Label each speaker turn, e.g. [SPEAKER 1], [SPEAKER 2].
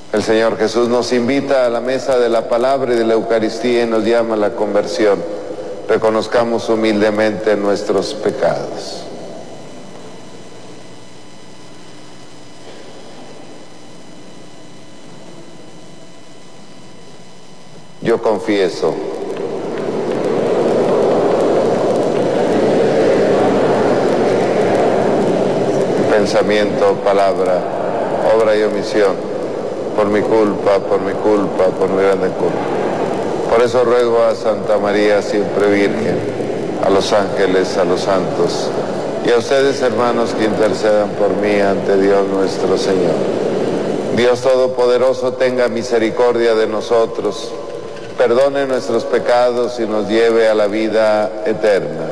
[SPEAKER 1] El Señor Jesús nos invita a la mesa de la palabra y de la Eucaristía y nos llama a la conversión. Reconozcamos humildemente nuestros pecados. Yo confieso pensamiento, palabra, obra y omisión, por mi culpa, por mi grande culpa. Por eso ruego a Santa María, siempre Virgen, a los ángeles, a los santos, y a ustedes, hermanos, que intercedan por mí ante Dios nuestro Señor. Dios Todopoderoso, tenga misericordia de nosotros, perdone nuestros pecados y nos lleve a la vida eterna.